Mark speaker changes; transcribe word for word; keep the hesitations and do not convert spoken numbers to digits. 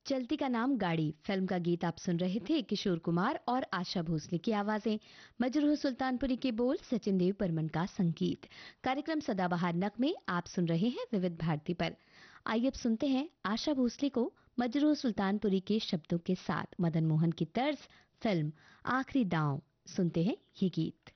Speaker 1: चलती का नाम गाड़ी फिल्म का गीत आप सुन रहे थे। किशोर कुमार और आशा भोसले की आवाजें, मजरूह सुल्तानपुरी के बोल, सचिन देव बर्मन का संगीत। कार्यक्रम सदाबहार नग में आप सुन रहे हैं विविध भारती पर। आइए अब सुनते हैं आशा भोसले को मजरूह सुल्तानपुरी के शब्दों के साथ मदन मोहन की तर्ज फिल्म आखिरी दांव सुनते हैं ये गीत।